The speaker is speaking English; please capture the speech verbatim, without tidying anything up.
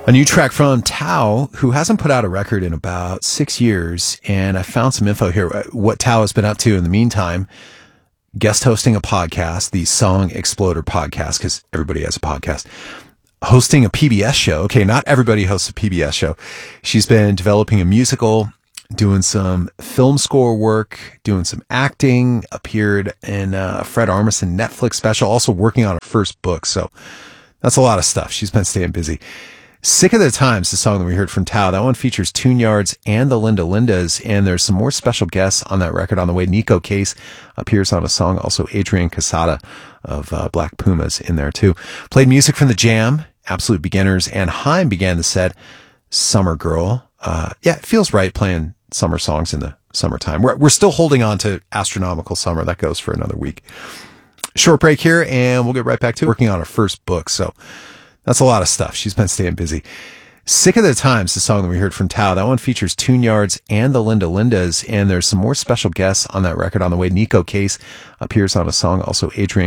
A new track from Tao, who hasn't put out a record in about six years. And I found some info here, what Tao has been up to in the meantime. Guest hosting a podcast, the Song Exploder podcast, because everybody has a podcast. Hosting a P B S show. Okay, not everybody hosts a P B S show. She's been developing a musical, doing some film score work, doing some acting, appeared in a Fred Armisen Netflix special, also working on her first book. So that's a lot of stuff. She's been staying busy. Sick of the Times, the song that we heard from Tao. That one features Tune Yards and the Linda Lindas, and there's some more special guests on that record on the way. Nico Case appears on a song, also Adrian Casada of uh, Black Pumas in there too. Played music from The Jam, Absolute Beginners, and Haim began the set. Summer Girl. Uh, yeah, it feels right playing summer songs in the summertime. We're, we're still holding on to Astronomical Summer. That goes for another week. Short break here, and we'll get right back to working on her first book. So that's a lot of stuff. She's been staying busy. Sick of the Times, the song that we heard from Tao. That one features Tune Yards and the Linda Lindas, and there's some more special guests on that record on the way. Nico Case appears on a song, also Adrian